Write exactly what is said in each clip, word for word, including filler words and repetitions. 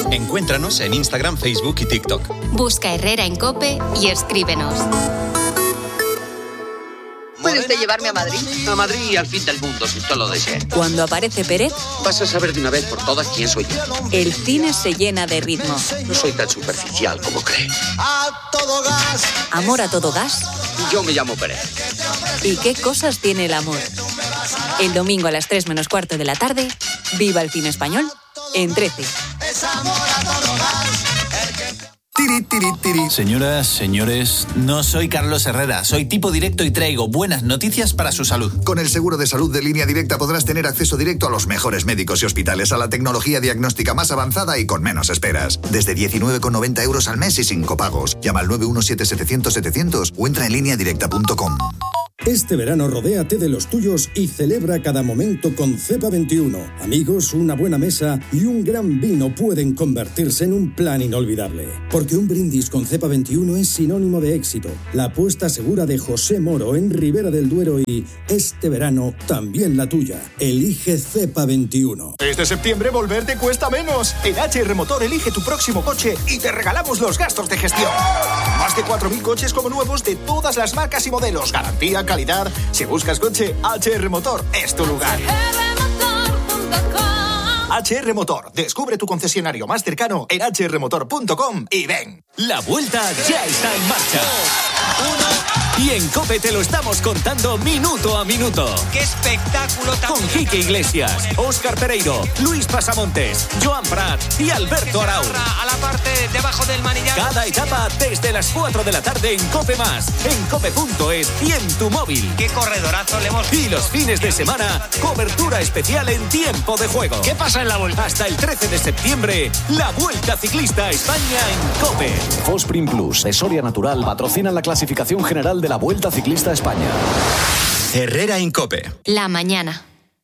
Encuéntranos en Instagram, Facebook y TikTok. Busca Herrera en COPE y escríbenos. ¿Puede usted llevarme a Madrid? A Madrid y al fin del mundo, si usted lo desea. Cuando aparece Pérez, vas a saber de una vez por todas quién soy yo. El cine se llena de ritmo. No soy tan superficial como cree. A todo gas. Amor a todo gas. Yo me llamo Pérez. ¿Y qué cosas tiene el amor? El domingo a las tres menos cuarto de la tarde, viva el cine español en trece. Es amor a todo gas. Tiri, tiri, tiri. Señoras, señores, no soy Carlos Herrera, soy tipo directo y traigo buenas noticias para su salud. Con el seguro de salud de Línea Directa podrás tener acceso directo a los mejores médicos y hospitales, a la tecnología diagnóstica más avanzada y con menos esperas. Desde diecinueve con noventa euros al mes y sin copagos. Llama al nueve uno siete setecientos setecientos o entra en línea directa punto com. Este verano rodéate de los tuyos y celebra cada momento con Cepa veintiuno. Amigos, una buena mesa y un gran vino pueden convertirse en un plan inolvidable. Porque un brindis con Cepa veintiuno es sinónimo de éxito. La apuesta segura de José Moro en Ribera del Duero y este verano también la tuya. Elige Cepa veintiuno. Este septiembre volver te cuesta menos. En H R Motor elige tu próximo coche y te regalamos los gastos de gestión. Más de cuatro mil coches como nuevos de todas las marcas y modelos. Garantía, calidad. Si buscas coche, H R Motor es tu lugar. H R Motor. Descubre tu concesionario más cercano en h r motor punto com y ven. La vuelta ya está en marcha. Y en COPE te lo estamos contando minuto a minuto. ¡Qué espectáculo! Con Quique Iglesias, Óscar Pereiro, Luis Pasamontes, Joan Prat y Alberto Arau. A la parte debajo del manillar. Cada etapa desde las cuatro de la tarde en COPE Más, en cope punto es y en tu móvil. ¡Qué corredorazo le hemos... Y los fines de semana, cobertura especial en tiempo de juego. ¿Qué pasa en la vuelta? Hasta el trece de septiembre, la Vuelta Ciclista a España en COPE. Fosprin Plus, de Soria Natural, patrocina la clasificación general de la Vuelta Ciclista a España. Herrera en COPE. La mañana.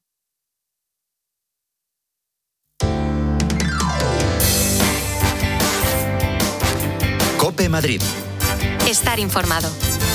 COPE Madrid. Estar informado.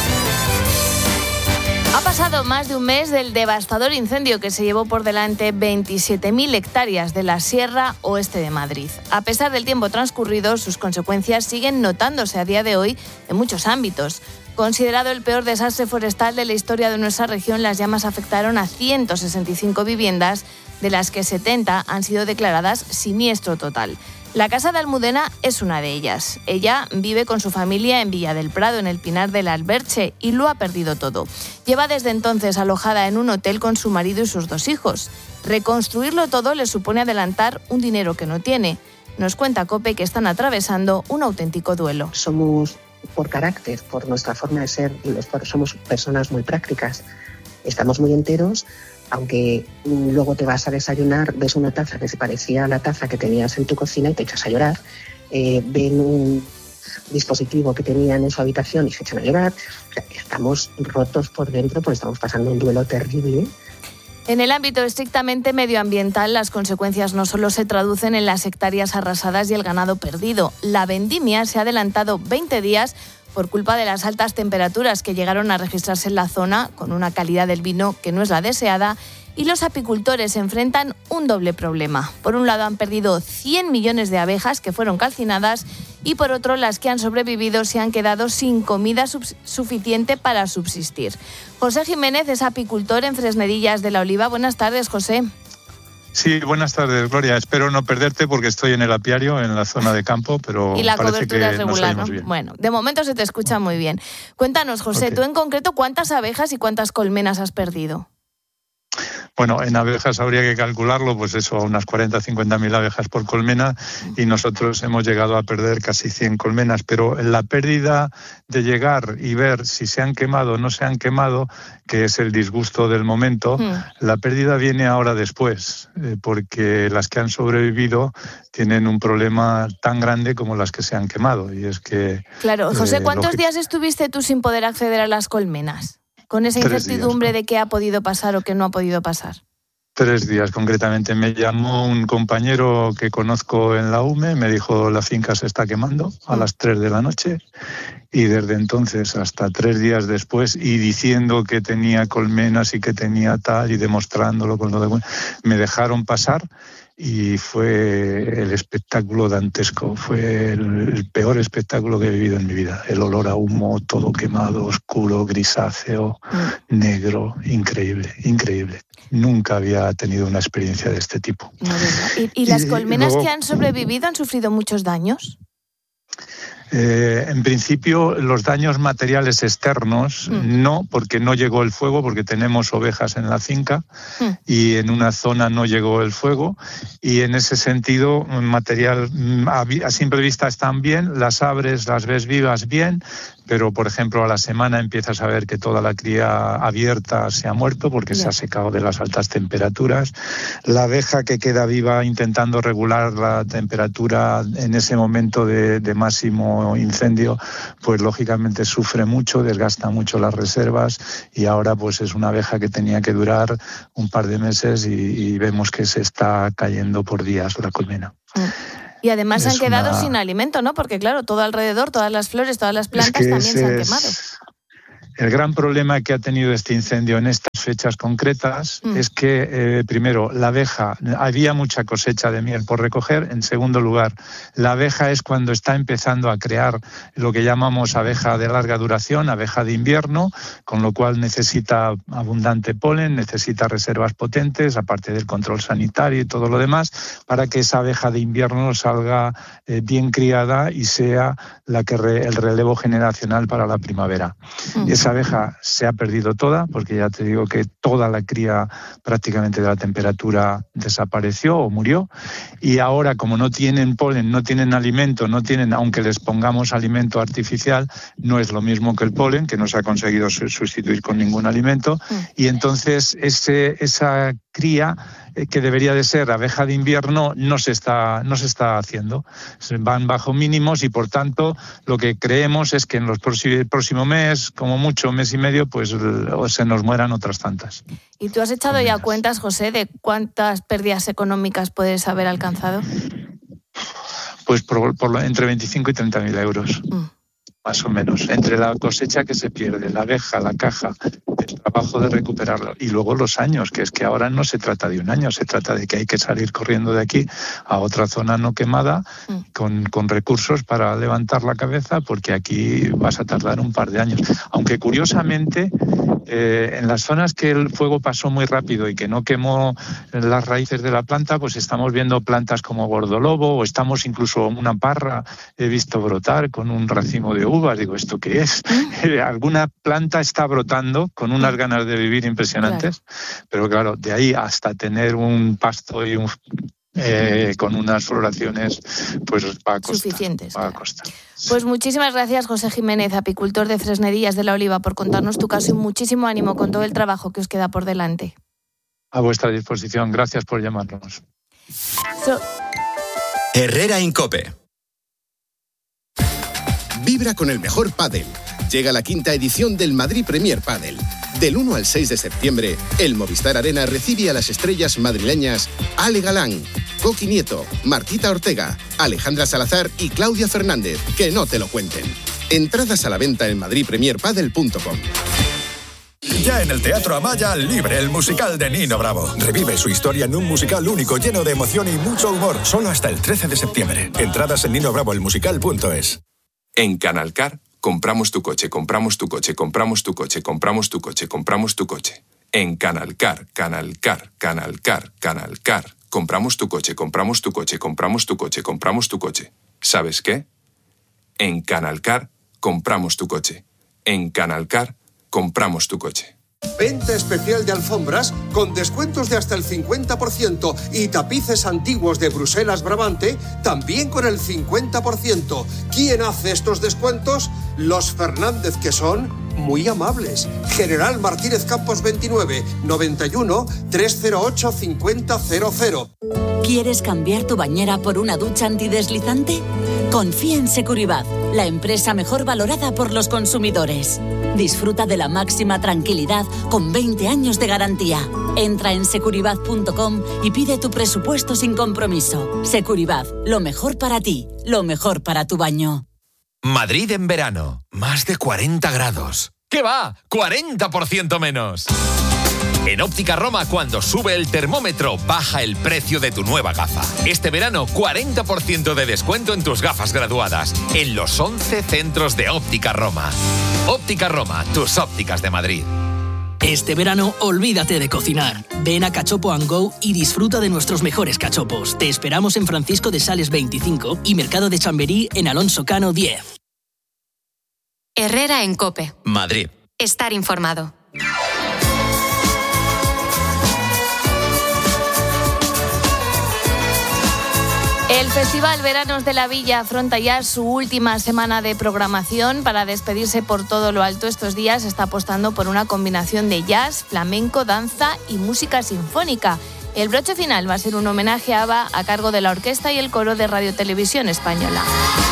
Ha pasado más de un mes del devastador incendio que se llevó por delante veintisiete mil hectáreas de la Sierra Oeste de Madrid. A pesar del tiempo transcurrido, sus consecuencias siguen notándose a día de hoy en muchos ámbitos. Considerado el peor desastre forestal de la historia de nuestra región, las llamas afectaron a ciento sesenta y cinco viviendas, de las que setenta han sido declaradas siniestro total. La casa de Almudena es una de ellas. Ella vive con su familia en Villa del Prado, en el Pinar del Alberche, y lo ha perdido todo. Lleva desde entonces alojada en un hotel con su marido y sus dos hijos. Reconstruirlo todo le supone adelantar un dinero que no tiene. Nos cuenta COPE que están atravesando un auténtico duelo. Somos, por carácter, por nuestra forma de ser, somos personas muy prácticas. Estamos muy enteros. Aunque luego te vas a desayunar, ves una taza que se parecía a la taza que tenías en tu cocina y te echas a llorar. Eh, ven un dispositivo que tenían en su habitación y se echan a llorar. O sea, estamos rotos por dentro porque estamos pasando un duelo terrible. En el ámbito estrictamente medioambiental, las consecuencias no solo se traducen en las hectáreas arrasadas y el ganado perdido. La vendimia se ha adelantado veinte días por culpa de las altas temperaturas que llegaron a registrarse en la zona, con una calidad del vino que no es la deseada, y los apicultores enfrentan un doble problema. Por un lado han perdido cien millones de abejas que fueron calcinadas y por otro las que han sobrevivido se han quedado sin comida suficiente para subsistir. José Jiménez es apicultor en Fresnedillas de la Oliva. Buenas tardes, José. Sí, buenas tardes, Gloria. Espero no perderte porque estoy en el apiario, en la zona de campo, pero y la parece cobertura que es regular, nos ¿no? bien. Bueno, de momento se te escucha muy bien. Cuéntanos, José, okay. Tú en concreto, ¿cuántas abejas y cuántas colmenas has perdido? Bueno, en abejas habría que calcularlo, pues eso, unas cuarenta a cincuenta mil abejas por colmena, y nosotros hemos llegado a perder casi cien colmenas, pero la pérdida de llegar y ver si se han quemado o no se han quemado, que es el disgusto del momento, mm. la pérdida viene ahora después, eh, porque las que han sobrevivido tienen un problema tan grande como las que se han quemado, y es que... Claro, José, eh, ¿cuántos que... días estuviste tú sin poder acceder a las colmenas? Con esa incertidumbre días, ¿no? de qué ha podido pasar o qué no ha podido pasar. Tres días, concretamente. Me llamó un compañero que conozco en la U M E, me dijo la finca se está quemando a las tres de la noche, y desde entonces hasta tres días después, y diciendo que tenía colmenas y que tenía tal, y demostrándolo con lo de... me dejaron pasar, y fue el espectáculo dantesco, fue el, el peor espectáculo que he vivido en mi vida. El olor a humo, todo quemado, oscuro, grisáceo, mm. negro, increíble, increíble. Nunca había tenido una experiencia de este tipo. No, ¿Y, y las y, colmenas luego, que han sobrevivido han sufrido muchos daños? Eh, en principio, los daños materiales externos mm. no, porque no llegó el fuego, porque tenemos ovejas en la finca mm. y en una zona no llegó el fuego, y en ese sentido, material a, a simple vista están bien, las abres, las ves vivas bien, pero por ejemplo a la semana empiezas a ver que toda la cría abierta se ha muerto porque yeah. se ha secado de las altas temperaturas. La abeja que queda viva intentando regular la temperatura en ese momento de, de máximo incendio, pues lógicamente sufre mucho, desgasta mucho las reservas, y ahora pues es una abeja que tenía que durar un par de meses y, y vemos que se está cayendo por días la colmena. Mm. Y además es han quedado una... sin alimento, ¿no? Porque claro, todo alrededor, todas las flores, todas las plantas es que también se han es... quemado. El gran problema que ha tenido este incendio en estas fechas concretas mm. es que, eh, primero, la abeja, había mucha cosecha de miel por recoger. En segundo lugar, la abeja es cuando está empezando a crear lo que llamamos abeja de larga duración, abeja de invierno, con lo cual necesita abundante polen, necesita reservas potentes, aparte del control sanitario y todo lo demás, para que esa abeja de invierno salga eh, bien criada y sea la que re, el relevo generacional para la primavera. Mm. Esa abeja se ha perdido toda, porque ya te digo que toda la cría prácticamente de la temperatura desapareció o murió, y ahora como no tienen polen, no tienen alimento, no tienen, aunque les pongamos alimento artificial, no es lo mismo que el polen, que no se ha conseguido sustituir con ningún alimento, mm. y entonces ese, esa cría que debería de ser abeja de invierno no se está no se está haciendo, van bajo mínimos, y por tanto lo que creemos es que en los próximos próximo mes, como mucho mes y medio, pues se nos mueran otras tantas. ¿Y tú has echado ya cuentas, José, de cuántas pérdidas económicas puedes haber alcanzado? Pues por, por entre veinticinco y treinta mil euros. Mm. Más o menos, entre la cosecha que se pierde, la abeja, la caja, el trabajo de recuperarlo, y luego los años, que es que ahora no se trata de un año, se trata de que hay que salir corriendo de aquí a otra zona no quemada mm. con, con recursos para levantar la cabeza, porque aquí vas a tardar un par de años. Aunque curiosamente, eh, en las zonas que el fuego pasó muy rápido y que no quemó las raíces de la planta, pues estamos viendo plantas como gordolobo, o estamos incluso una parra, he visto brotar con un racimo de uvas. Digo, ¿esto qué es? Alguna planta está brotando con unas ganas de vivir impresionantes, claro. Pero claro, de ahí hasta tener un pasto y un, eh, con unas floraciones, pues va a costar. Suficientes. Va a costar. Pues muchísimas gracias, José Jiménez, apicultor de Fresnedillas de la Oliva, por contarnos tu caso, y muchísimo ánimo con todo el trabajo que os queda por delante. A vuestra disposición. Gracias por llamarnos. So- Herrera Incope. Vibra con el mejor pádel. Llega la quinta edición del Madrid Premier Pádel. Del uno al seis de septiembre, el Movistar Arena recibe a las estrellas madrileñas Ale Galán, Coqui Nieto, Martita Ortega, Alejandra Salazar y Claudia Fernández. Que no te lo cuenten. Entradas a la venta en madrid premier padel punto com. Ya en el Teatro Amaya, Libre, el musical de Nino Bravo. Revive su historia en un musical único, lleno de emoción y mucho humor. Solo hasta el trece de septiembre. Entradas en nino bravo el musical punto es. En Canalcar, compramos tu coche, compramos tu coche, compramos tu coche, compramos tu coche, compramos tu coche. En Canalcar, Canalcar, Canalcar, Canalcar. Compramos tu coche, compramos tu coche, compramos tu coche, compramos tu coche. ¿Sabes qué? En Canalcar, compramos tu coche. En Canalcar, compramos tu coche. Venta especial de alfombras con descuentos de hasta el cincuenta por ciento y tapices antiguos de Bruselas Brabante también con el cincuenta por ciento. ¿Quién hace estos descuentos? Los Fernández, que son muy amables. General Martínez Campos veintinueve, noventa y uno, trescientos ocho, cincuenta cero cero. ¿Quieres cambiar tu bañera por una ducha antideslizante? Confía en Securibat, la empresa mejor valorada por los consumidores. Disfruta de la máxima tranquilidad con veinte años de garantía. Entra en securibat punto com y pide tu presupuesto sin compromiso. Securibat, lo mejor para ti, lo mejor para tu baño. Madrid en verano, más de cuarenta grados. ¿Qué va? ¡cuarenta por ciento menos! En Óptica Roma, cuando sube el termómetro, baja el precio de tu nueva gafa. Este verano, cuarenta por ciento de descuento en tus gafas graduadas, en los once centros de Óptica Roma. Óptica Roma, tus ópticas de Madrid. Este verano, olvídate de cocinar. Ven a Cachopo and Go y disfruta de nuestros mejores cachopos. Te esperamos en Francisco de Sales veinticinco y Mercado de Chamberí en Alonso Cano diez. Herrera en COPE. Madrid. Estar informado. El Festival Veranos de la Villa afronta ya su última semana de programación. Para despedirse por todo lo alto estos días está apostando por una combinación de jazz, flamenco, danza y música sinfónica. El broche final va a ser un homenaje a ABBA a cargo de la orquesta y el coro de Radio Televisión Española.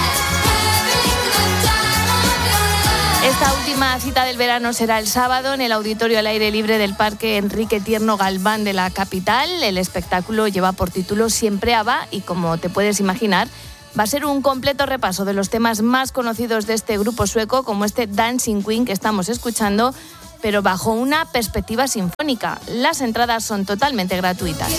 Esta última cita del verano será el sábado en el auditorio al aire libre del Parque Enrique Tierno Galván de la capital. El espectáculo lleva por título Siempre ABBA y, como te puedes imaginar, va a ser un completo repaso de los temas más conocidos de este grupo sueco, como este Dancing Queen que estamos escuchando, pero bajo una perspectiva sinfónica. Las entradas son totalmente gratuitas.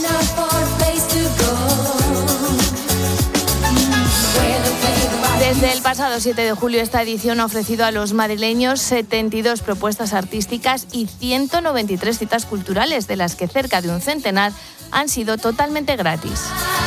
Desde el pasado siete de julio, esta edición ha ofrecido a los madrileños setenta y dos propuestas artísticas y ciento noventa y tres citas culturales, de las que cerca de un centenar han sido totalmente gratis.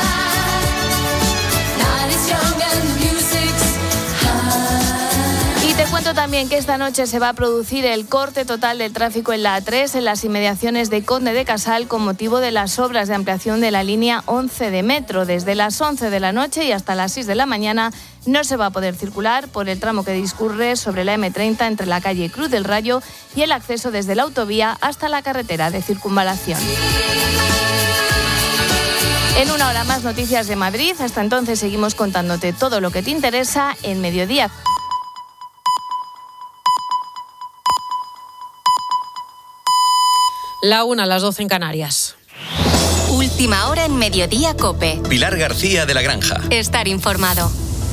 Y te cuento también que esta noche se va a producir el corte total del tráfico en la A tres en las inmediaciones de Conde de Casal con motivo de las obras de ampliación de la línea once de metro. Desde las once de la noche y hasta las seis de la mañana no se va a poder circular por el tramo que discurre sobre la eme treinta entre la calle Cruz del Rayo y el acceso desde la autovía hasta la carretera de circunvalación. En una hora más, noticias de Madrid. Hasta entonces seguimos contándote todo lo que te interesa en Mediodía. La una, a las doce en Canarias. Última hora en Mediodía COPE. Pilar García de la Granja. Estar informado.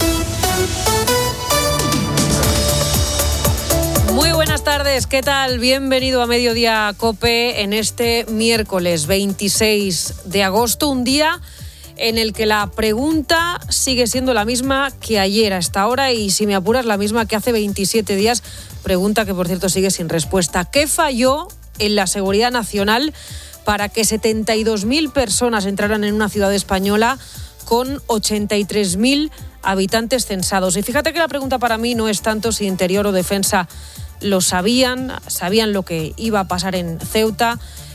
Muy buenas tardes, ¿qué tal? Bienvenido a Mediodía COPE en este miércoles veintiséis de agosto, un día en el que la pregunta sigue siendo la misma que ayer a esta hora y, si me apuras, la misma que hace veintisiete días, pregunta que por cierto sigue sin respuesta. ¿Qué falló en la seguridad nacional para que setenta y dos mil personas entraran en una ciudad española con ochenta y tres mil habitantes censados? Y fíjate que la pregunta para mí no es tanto si Interior o Defensa lo sabían, sabían lo que iba a pasar en Ceuta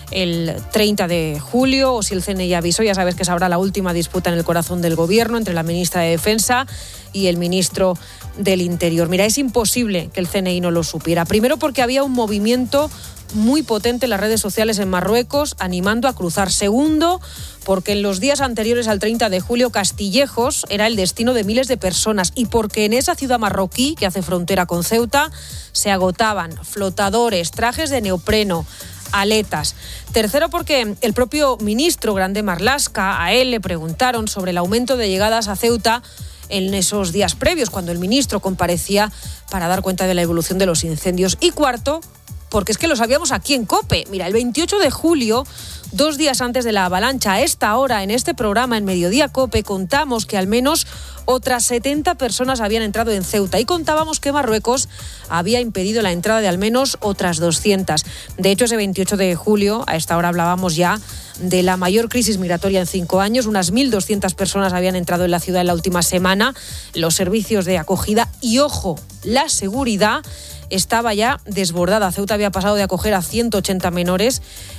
el treinta de julio, o si el C N I avisó. Ya sabes que sabrá la última disputa en el corazón del gobierno entre la ministra de Defensa y el ministro del Interior. Mira, es imposible que el C N I no lo supiera. Primero, porque había un movimiento muy potente en las redes sociales en Marruecos animando a cruzar. Segundo, porque en los días anteriores al treinta de julio Castillejos era el destino de miles de personas, y porque en esa ciudad marroquí que hace frontera con Ceuta se agotaban flotadores, trajes de neopreno, aletas. Tercero, porque el propio ministro Grande Marlaska, a él le preguntaron sobre el aumento de llegadas a Ceuta en esos días previos, cuando el ministro comparecía para dar cuenta de la evolución de los incendios. Y cuarto, porque es que lo sabíamos aquí en COPE. Mira, el veintiocho de julio, dos días antes de la avalancha, a esta hora, en este programa, en Mediodía COPE, contamos que al menos otras setenta personas habían entrado en Ceuta y contábamos que Marruecos había impedido la entrada de al menos otras doscientas. De hecho, ese veintiocho de julio, a esta hora hablábamos ya de la mayor crisis migratoria en cinco años. Unas mil doscientas personas habían entrado en la ciudad en la última semana. Los servicios de acogida y, ojo, la seguridad estaba ya desbordada. Ceuta había pasado de acoger a ciento ochenta menores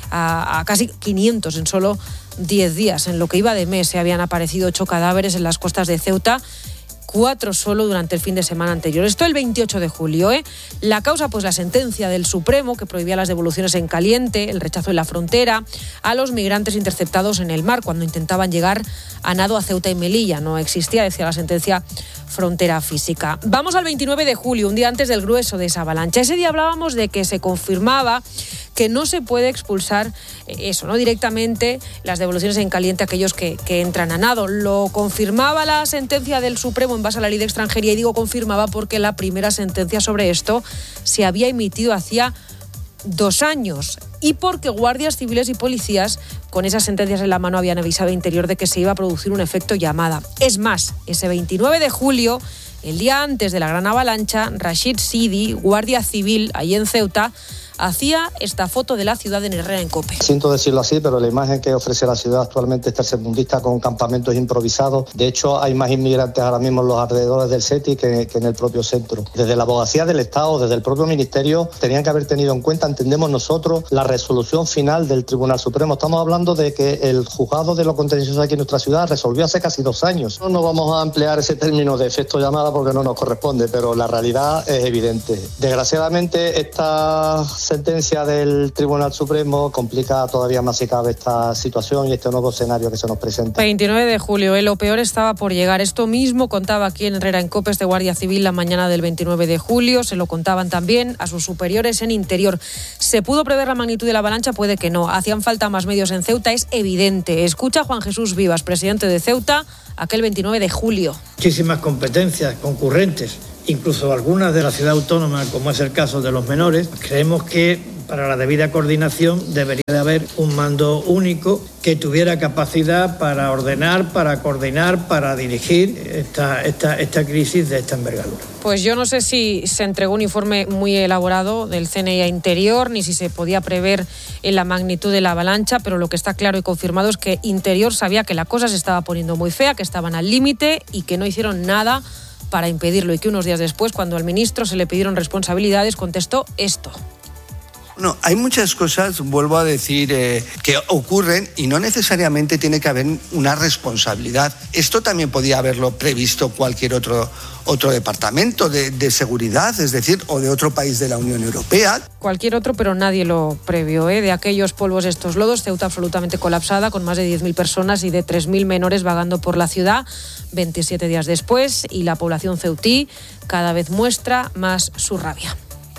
a, a casi quinientos en solo diez días. En lo que iba de mes se habían aparecido ocho cadáveres en las costas de Ceuta, cuatro solo durante el fin de semana anterior. Esto el veintiocho de julio, ¿eh? La causa, pues la sentencia del Supremo que prohibía las devoluciones en caliente, el rechazo en la frontera a los migrantes interceptados en el mar cuando intentaban llegar a nado a Ceuta y Melilla. No existía, decía la sentencia, frontera física. Vamos al veintinueve de julio, un día antes del grueso de esa avalancha. Ese día hablábamos de que se confirmaba que no se puede expulsar eso, ¿no?, directamente las devoluciones en caliente a aquellos que, que entran a nado. Lo confirmaba la sentencia del Supremo en base a la ley de extranjería, y digo confirmaba porque la primera sentencia sobre esto se había emitido hacía dos años. y porque guardias civiles y policías con esas sentencias en la mano habían avisado a Interior de que se iba a producir un efecto llamada. Es más, ese veintinueve de julio, el día antes de la gran avalancha, Rashid Sidi, guardia civil allí en Ceuta, hacía esta foto de la ciudad en Herrera en COPE. Siento decirlo así, pero la imagen que ofrece la ciudad actualmente es tercermundista, con campamentos improvisados. De hecho, hay más inmigrantes ahora mismo en los alrededores del SETI que, que en el propio centro. Desde la abogacía del Estado, desde el propio Ministerio, tenían que haber tenido en cuenta, entendemos nosotros, la resolución final del Tribunal Supremo. Estamos hablando de que el juzgado de lo contencioso aquí en nuestra ciudad resolvió hace casi dos años. No nos vamos a emplear ese término de efecto llamada porque no nos corresponde, pero la realidad es evidente. Desgraciadamente, esta sentencia del Tribunal Supremo complica todavía más si cabe esta situación y este nuevo escenario que se nos presenta. veintinueve de julio, ¿eh? Lo peor estaba por llegar. Esto mismo contaba aquí en Herrera en COPE este Guardia Civil la mañana del veintinueve de julio. Se lo contaban también a sus superiores en Interior. ¿Se pudo prever la magnitud de la avalancha? Puede que no. Hacían falta más medios en Ceuta, es evidente. Escucha a Juan Jesús Vivas, presidente de Ceuta, aquel veintinueve de julio. Muchísimas competencias concurrentes, incluso algunas de la ciudad autónoma, como es el caso de los menores. Creemos que para la debida coordinación debería de haber un mando único que tuviera capacidad para ordenar, para coordinar, para dirigir esta, esta, esta crisis de esta envergadura. Pues yo no sé si se entregó un informe muy elaborado del C N I a Interior, ni si se podía prever en la magnitud de la avalancha, pero lo que está claro y confirmado es que Interior sabía que la cosa se estaba poniendo muy fea, que estaban al límite y que no hicieron nada para impedirlo, y que unos días después, cuando al ministro se le pidieron responsabilidades, contestó esto. No, hay muchas cosas, vuelvo a decir, eh, que ocurren y no necesariamente tiene que haber una responsabilidad. Esto también podía haberlo previsto cualquier otro, otro departamento de, de seguridad, es decir, o de otro país de la Unión Europea. Cualquier otro, pero nadie lo previó, ¿eh? De aquellos polvos, estos lodos, Ceuta absolutamente colapsada, con más de diez mil personas y de tres mil menores vagando por la ciudad, veintisiete días después, y la población ceutí cada vez muestra más su rabia.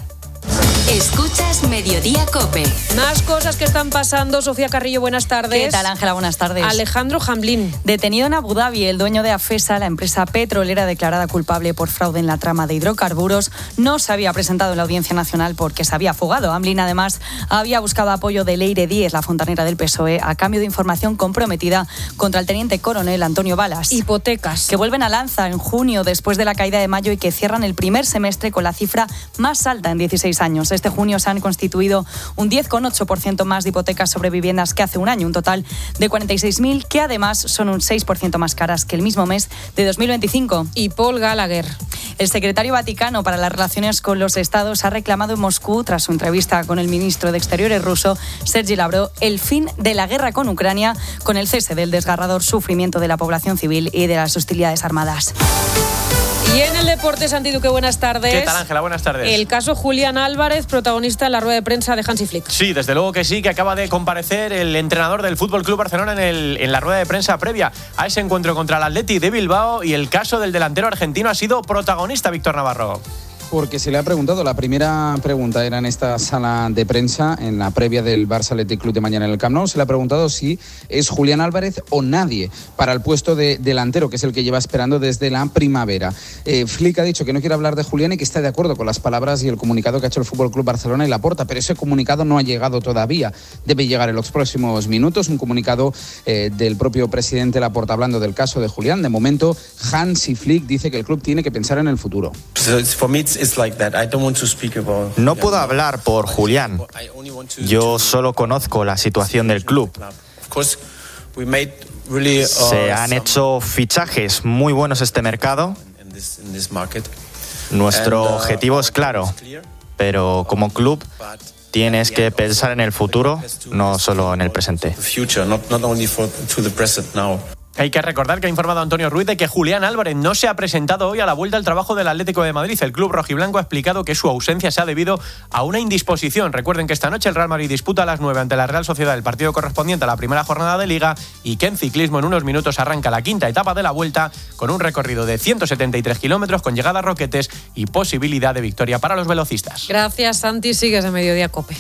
Escuchas Mediodía COPE. Más cosas que están pasando. Sofía Carrillo, buenas tardes. ¿Qué tal, Ángela? Buenas tardes. Alejandro Hamblin. Detenido en Abu Dhabi, el dueño de Afesa, la empresa petrolera declarada culpable por fraude en la trama de hidrocarburos, no se había presentado en la Audiencia Nacional porque se había fugado. Hamblin, además, había buscado apoyo de Leire Díez, la fontanera del P S O E, a cambio de información comprometida contra el teniente coronel Antonio Balas. Hipotecas. Que vuelven a lanza en junio, después de la caída de mayo, y que cierran el primer semestre con la cifra más alta en dieciséis años. Este junio se han constituido un diez coma ocho por ciento más de hipotecas sobre viviendas que hace un año, un total de cuarenta y seis mil, que además son un seis por ciento más caras que el mismo mes de dos mil veinticinco. Y Paul Gallagher. El secretario vaticano para las relaciones con los estados ha reclamado en Moscú, tras su entrevista con el ministro de Exteriores ruso, Sergei Lavrov, el fin de la guerra con Ucrania, con el cese del desgarrador sufrimiento de la población civil y de las hostilidades armadas. Y en el deporte, Santi Duque, buenas tardes. ¿Qué tal, Ángela? Buenas tardes. El caso Julián Álvarez, protagonista en la rueda de prensa de Hansi Flick. Sí, desde luego que sí, que acaba de comparecer el entrenador del F C Barcelona en, el, en la rueda de prensa previa a ese encuentro contra el Athletic de Bilbao, y el caso del delantero argentino ha sido protagonista, Víctor Navarro. Porque se le ha preguntado, la primera pregunta era en esta sala de prensa, en la previa del Barça Athletic Club de mañana en el Camp Nou, se le ha preguntado si es Julián Álvarez o nadie para el puesto de delantero, que es el que lleva esperando desde la primavera. Eh, Flick ha dicho que no quiere hablar de Julián y que está de acuerdo con las palabras y el comunicado que ha hecho el F C Barcelona y Laporta, pero ese comunicado no ha llegado todavía. Debe llegar en los próximos minutos, un comunicado eh, del propio presidente Laporta hablando del caso de Julián. De momento, Hansi Flick dice que el club tiene que pensar en el futuro. No puedo hablar por Julián. Yo solo conozco la situación del club. Se han hecho fichajes muy buenos este mercado. Nuestro objetivo es claro, pero como club tienes que pensar en el futuro, no solo en el presente. Hay que recordar que ha informado Antonio Ruiz de que Julián Álvarez no se ha presentado hoy a la vuelta al trabajo del Atlético de Madrid. El club rojiblanco ha explicado que su ausencia se ha debido a una indisposición. Recuerden que esta noche el Real Madrid disputa a las nueve ante la Real Sociedad el partido correspondiente a la primera jornada de Liga, y que en ciclismo en unos minutos arranca la quinta etapa de la Vuelta con un recorrido de ciento setenta y tres kilómetros con llegada a Roquetes y posibilidad de victoria para los velocistas. Gracias, Santi. Sigues de Mediodía COPE.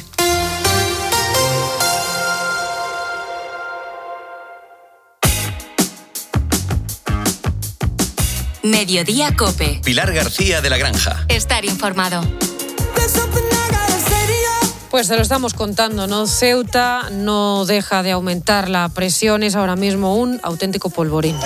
Mediodía COPE. Pilar García de la Granja. Estar informado. Pues te lo estamos contando, ¿no? Ceuta no deja de aumentar la presión, es ahora mismo un auténtico polvorín.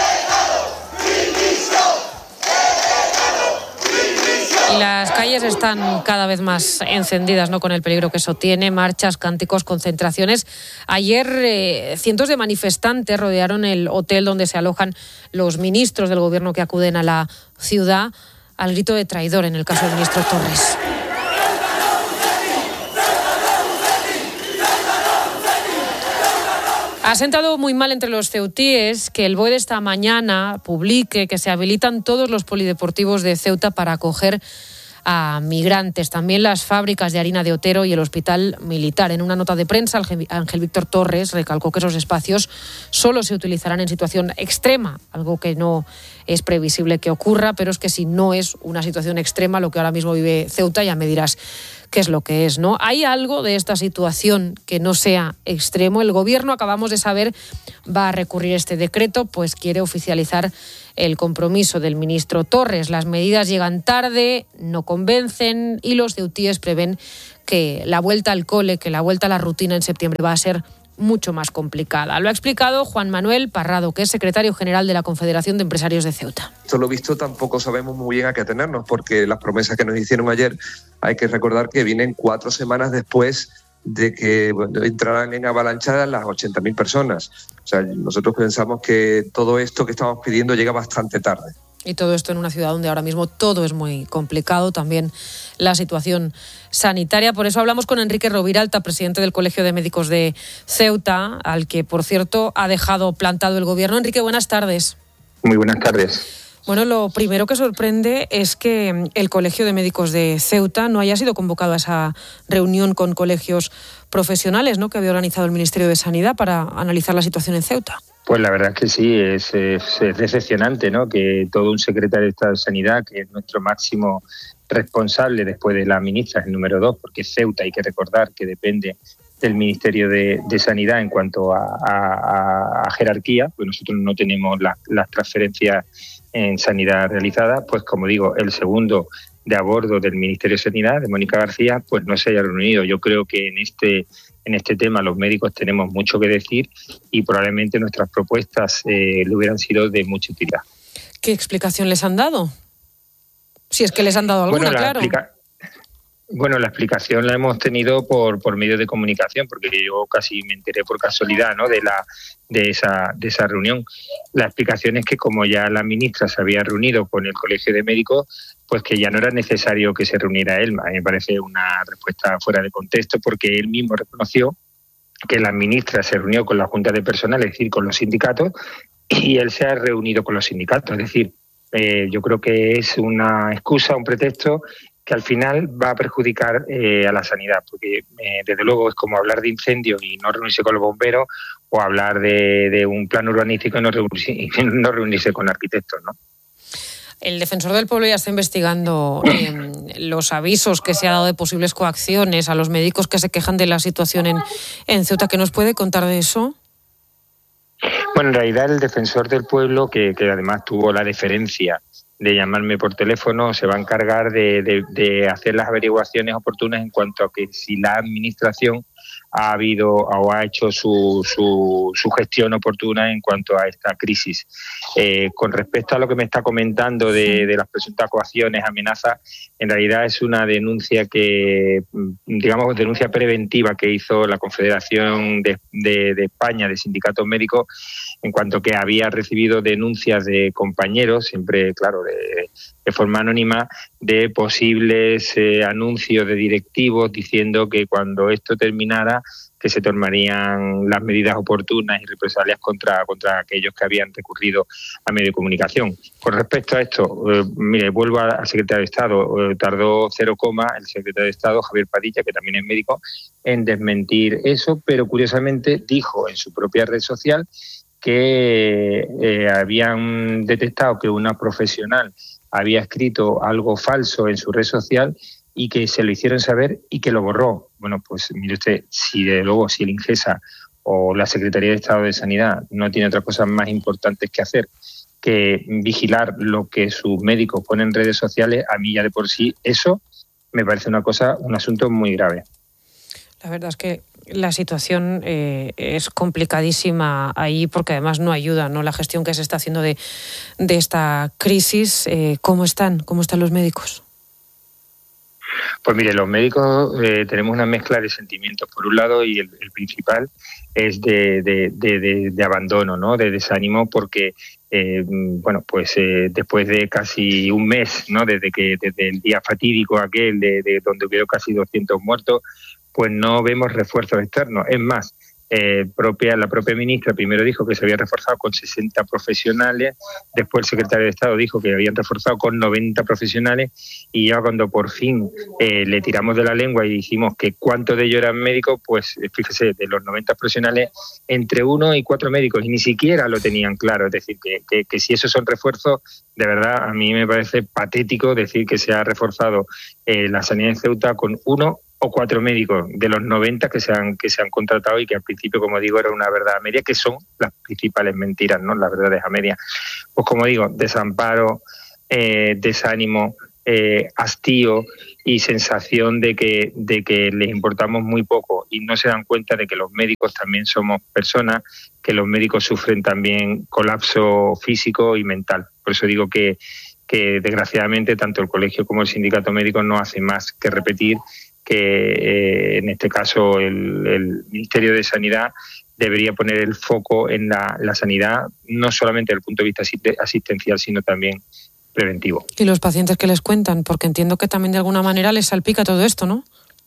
Y las calles están cada vez más encendidas, ¿no? Con el peligro que eso tiene, marchas, cánticos, concentraciones. Ayer eh, cientos de manifestantes rodearon el hotel donde se alojan los ministros del gobierno que acuden a la ciudad al grito de traidor en el caso del ministro Torres. Ha sentado muy mal entre los ceutíes que el B O E de esta mañana publique que se habilitan todos los polideportivos de Ceuta para acoger a migrantes. También las fábricas de harina de Otero y el hospital militar. En una nota de prensa, Ángel Víctor Torres recalcó que esos espacios solo se utilizarán en situación extrema, algo que no es previsible que ocurra, pero es que si no es una situación extrema lo que ahora mismo vive Ceuta, ya me dirás qué es lo que es, ¿no? ¿Hay algo de esta situación que no sea extremo? El gobierno, acabamos de saber, va a recurrir este decreto, pues quiere oficializar el compromiso del ministro Torres. Las medidas llegan tarde, no convencen y los ceutíes prevén que la vuelta al cole, que la vuelta a la rutina en septiembre va a ser mucho más complicada. Lo ha explicado Juan Manuel Parrado, que es secretario general de la Confederación de Empresarios de Ceuta. Esto lo visto tampoco sabemos muy bien a qué atenernos, porque las promesas que nos hicieron ayer hay que recordar que vienen cuatro semanas después de que bueno, entraran en avalanchadas las ochenta mil personas. O sea, nosotros pensamos que todo esto que estamos pidiendo llega bastante tarde. Y todo esto en una ciudad donde ahora mismo todo es muy complicado, también la situación sanitaria. Por eso hablamos con Enrique Roviralta, presidente del Colegio de Médicos de Ceuta, al que, por cierto, ha dejado plantado el gobierno. Enrique, buenas tardes. Muy buenas tardes. Bueno, lo primero que sorprende es que el Colegio de Médicos de Ceuta no haya sido convocado a esa reunión con colegios profesionales, ¿no?, que había organizado el Ministerio de Sanidad para analizar la situación en Ceuta. Pues la verdad es que sí, es, es, es decepcionante, ¿no?, que todo un secretario de Estado de Sanidad, que es nuestro máximo responsable después de la ministra, el número dos, porque Ceuta, hay que recordar que depende del Ministerio de, de Sanidad en cuanto a, a, a jerarquía, pues nosotros no tenemos la, las transferencias en sanidad realizadas, pues como digo, el segundo de a bordo del Ministerio de Sanidad, de Mónica García, pues no se haya reunido. Yo creo que en este en este tema los médicos tenemos mucho que decir y probablemente nuestras propuestas eh, le hubieran sido de mucha utilidad. ¿Qué explicación les han dado? Si es que les han dado alguna, bueno, la claro. Explica- Bueno, la explicación la hemos tenido por por medios de comunicación, porque yo casi me enteré por casualidad, ¿no?, de la de esa de esa reunión. La explicación es que como ya la ministra se había reunido con el Colegio de Médicos, pues que ya no era necesario que se reuniera él. A mí me parece una respuesta fuera de contexto, porque él mismo reconoció que la ministra se reunió con la Junta de Personal, es decir, con los sindicatos, y él se ha reunido con los sindicatos. Es decir, eh, yo creo que es una excusa, un pretexto que al final va a perjudicar eh, a la sanidad, porque eh, desde luego es como hablar de incendios y no reunirse con los bomberos, o hablar de, de un plan urbanístico y no reunirse, no reunirse con arquitectos, ¿no? El Defensor del Pueblo ya está investigando eh, los avisos que se ha dado de posibles coacciones a los médicos que se quejan de la situación en, en Ceuta. ¿Qué nos puede contar de eso? Bueno, en realidad el Defensor del Pueblo, que, que además tuvo la deferencia de llamarme por teléfono, se va a encargar de, de, de hacer las averiguaciones oportunas en cuanto a que si la Administración ha habido o ha hecho su, su, su gestión oportuna en cuanto a esta crisis. Eh, con respecto a lo que me está comentando de, de las presuntas coacciones, amenazas, en realidad es una denuncia que, digamos, denuncia preventiva que hizo la Confederación de, de, de España de Sindicatos Médicos, en cuanto que había recibido denuncias de compañeros, siempre, claro, de, de forma anónima, de posibles eh, anuncios de directivos diciendo que cuando esto terminara, que se tomarían las medidas oportunas y represalias contra, contra aquellos que habían recurrido a medio de comunicación. Con respecto a esto, eh, mire, vuelvo al secretario de Estado. Eh, tardó cero coma el secretario de Estado, Javier Padilla, que también es médico, en desmentir eso, pero curiosamente dijo en su propia red social que eh, habían detectado que una profesional había escrito algo falso en su red social y que se lo hicieron saber y que lo borró. Bueno, pues mire usted, si de luego si el INGESA o la Secretaría de Estado de Sanidad no tiene otras cosas más importantes que hacer que vigilar lo que sus médicos ponen en redes sociales, a mí ya de por sí eso me parece una cosa, un asunto muy grave. La verdad es que la situación eh, es complicadísima ahí porque además no ayuda, ¿no? La gestión que se está haciendo de, de esta crisis. Eh, ¿Cómo están? ¿Cómo están los médicos? Pues mire, los médicos eh, tenemos una mezcla de sentimientos. Por un lado, y el, el principal es de, de, de, de, de abandono, ¿no? De desánimo, porque eh, bueno, pues eh, después de casi un mes, ¿no? Desde que desde el día fatídico aquel de, de donde hubo casi doscientos muertos, pues no vemos refuerzos externos. Es más, eh, propia, la propia ministra primero dijo que se había reforzado con sesenta profesionales, después el secretario de Estado dijo que habían reforzado con noventa profesionales, y ya cuando por fin eh, le tiramos de la lengua y dijimos que cuántos de ellos eran médicos, pues fíjese, de los noventa profesionales, entre uno y cuatro médicos, y ni siquiera lo tenían claro. Es decir, que, que, que si esos son refuerzos, de verdad a mí me parece patético decir que se ha reforzado eh, la sanidad en Ceuta con uno o cuatro médicos de los noventa que se han que se han contratado, y que al principio, como digo, era una verdad a media, que son las principales mentiras, ¿no? Las verdades a media. Pues como digo, desamparo, eh, desánimo, eh, hastío y sensación de que de que les importamos muy poco, y no se dan cuenta de que los médicos también somos personas, que los médicos sufren también colapso físico y mental. Por eso digo que que desgraciadamente tanto el colegio como el sindicato médico no hacen más que repetir que eh, en este caso el, el Ministerio de Sanidad debería poner el foco en la, la sanidad, no solamente desde el punto de vista asistencial, sino también preventivo. Y los pacientes que les cuentan, porque entiendo que también de alguna manera les salpica todo esto, ¿no?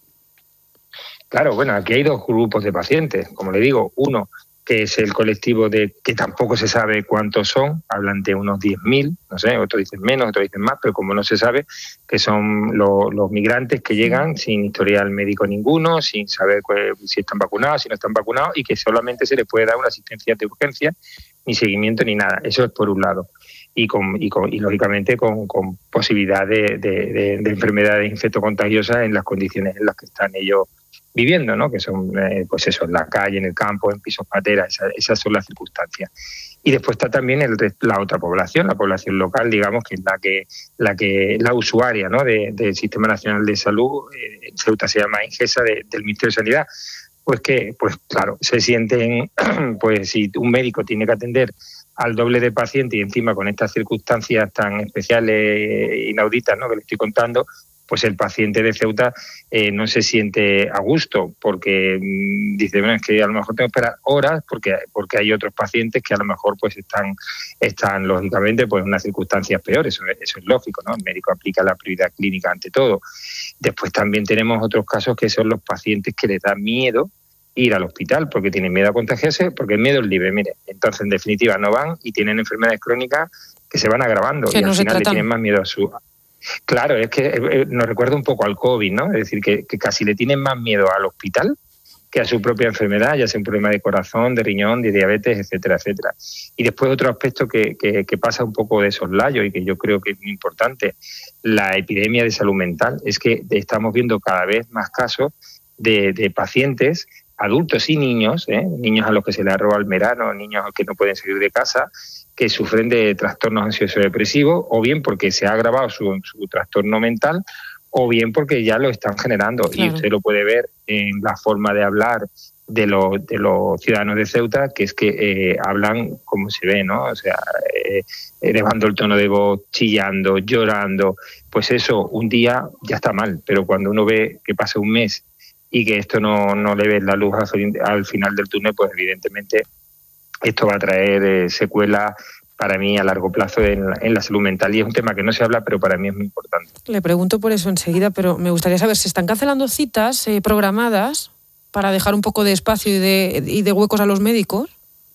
Claro, bueno, aquí hay dos grupos de pacientes, como le digo, uno que es el colectivo de que tampoco se sabe cuántos son, hablan de unos diez mil, no sé, otros dicen menos, otros dicen más, pero como no se sabe, que son lo, los migrantes que llegan sin historial médico ninguno, sin saber pues, si están vacunados, si no están vacunados, y que solamente se les puede dar una asistencia de urgencia, ni seguimiento ni nada. Eso es por un lado. Y, con, y, con, y lógicamente con, con posibilidad de, de, de, de enfermedades infectocontagiosas en las condiciones en las que están ellos viviendo, ¿no? Que son, eh, pues eso, en la calle, en el campo, en pisos pateras, esa, esas son las circunstancias. Y después está también el, la otra población, la población local, digamos, que es la que la que la usuaria, ¿no? de, del Sistema Nacional de Salud, eh, en Ceuta se llama INGESA, de, del Ministerio de Sanidad, pues que, pues claro, se sienten, pues si un médico tiene que atender al doble de pacientes y encima con estas circunstancias tan especiales e inauditas, ¿no? Que le estoy contando, pues el paciente de Ceuta eh, no se siente a gusto, porque mmm, dice, bueno, es que a lo mejor tengo que esperar horas porque porque hay otros pacientes que a lo mejor pues están están lógicamente pues en unas circunstancias peores. Eso, eso es lógico, ¿no? El médico aplica la prioridad clínica ante todo. Después también tenemos otros casos que son los pacientes que les da miedo ir al hospital porque tienen miedo a contagiarse, porque el miedo es libre, mire. Entonces, en definitiva, no van y tienen enfermedades crónicas que se van agravando, que y no al final le tienen más miedo a su... Claro, es que eh, nos recuerda un poco al COVID, ¿no? Es decir, que, que casi le tienen más miedo al hospital que a su propia enfermedad, ya sea un problema de corazón, de riñón, de diabetes, etcétera, etcétera. Y después otro aspecto que, que, que pasa un poco de soslayo y que yo creo que es muy importante, la epidemia de salud mental, es que estamos viendo cada vez más casos de, de pacientes, adultos y niños, ¿eh? niños a los que se les roba el verano, niños que no pueden salir de casa, que sufren de trastornos ansioso-depresivos, o bien porque se ha agravado su, su trastorno mental, o bien porque ya lo están generando. Claro. Y usted lo puede ver en la forma de hablar de los, de los ciudadanos de Ceuta, que es que eh, hablan como se ve, ¿no? O sea, eh, elevando el tono de voz, chillando, llorando. Pues eso, un día ya está mal, pero cuando uno ve que pasa un mes y que esto no, no le ve la luz al final del túnel, pues evidentemente esto va a traer eh, secuelas para mí a largo plazo en la, en la salud mental. Y es un tema que no se habla, pero para mí es muy importante. Le pregunto por eso enseguida, pero me gustaría saber, ¿se están cancelando citas eh, programadas para dejar un poco de espacio y de, y de huecos a los médicos?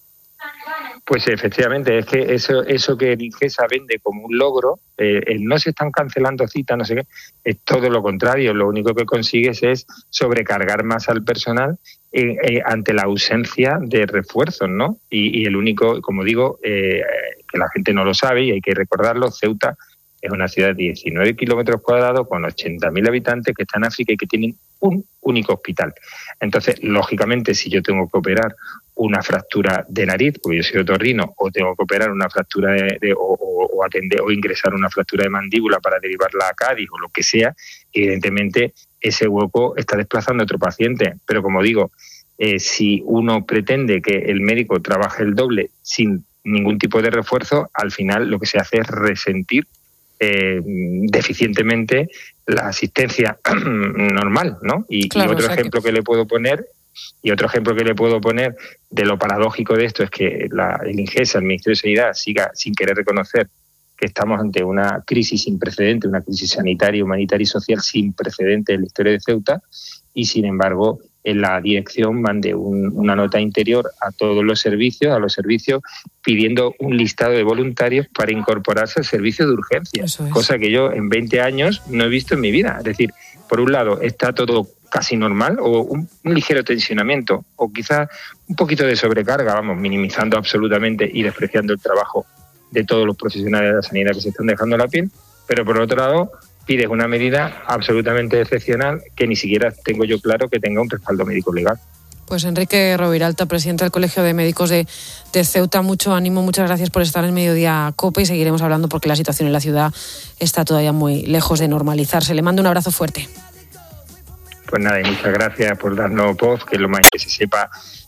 Pues efectivamente, es que eso eso que INGESA vende como un logro, eh, el no se están cancelando citas, no sé qué, es todo lo contrario. Lo único que consigues es sobrecargar más al personal eh, eh, ante la ausencia de refuerzos, ¿no? Y, y el único, como digo, eh, que la gente no lo sabe y hay que recordarlo, Ceuta Es una ciudad de diecinueve kilómetros cuadrados con ochenta mil habitantes que está en África y que tienen un único hospital. Entonces, lógicamente, si yo tengo que operar una fractura de nariz, porque yo soy otorrino, o tengo que operar una fractura de, de, o, o, o atender o ingresar una fractura de mandíbula para derivarla a Cádiz o lo que sea, evidentemente ese hueco está desplazando a otro paciente. Pero como digo, eh, si uno pretende que el médico trabaje el doble sin ningún tipo de refuerzo, al final lo que se hace es resentir eh, deficientemente la asistencia normal, ¿no? Y, claro, y otro o sea ejemplo que... que le puedo poner y otro ejemplo que le puedo poner de lo paradójico de esto es que la, el INGESA, el Ministerio de Sanidad, siga sin querer reconocer que estamos ante una crisis sin precedente, una crisis sanitaria, humanitaria y social sin precedente en la historia de Ceuta, y sin embargo en la dirección mande un, una nota interior a todos los servicios, a los servicios, pidiendo un listado de voluntarios para incorporarse al servicio de urgencia, es. cosa que yo en veinte años no he visto en mi vida. Es decir, por un lado está todo casi normal o un, un ligero tensionamiento o quizás un poquito de sobrecarga, vamos, minimizando absolutamente y despreciando el trabajo de todos los profesionales de la sanidad que se están dejando la piel, pero por otro lado pides una medida absolutamente excepcional que ni siquiera tengo yo claro que tenga un respaldo médico legal. Pues Enrique Roviralta, presidente del Colegio de Médicos de, de Ceuta, mucho ánimo, muchas gracias por estar en Mediodía COPE y seguiremos hablando porque la situación en la ciudad está todavía muy lejos de normalizarse. Le mando un abrazo fuerte. Pues nada, y muchas gracias por darnos voz, que es lo más que se sepa